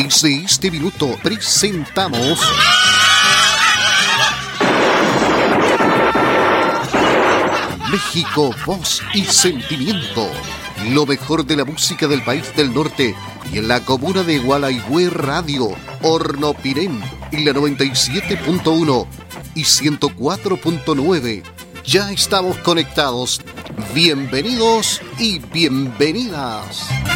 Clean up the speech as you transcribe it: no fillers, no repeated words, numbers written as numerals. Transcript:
Desde este minuto presentamos México, voz y sentimiento. Lo mejor de la música del país del norte y en la comuna de Gualaihue Radio, Hornopirén y la 97.1 y 104.9. Ya estamos conectados. Bienvenidos y bienvenidas.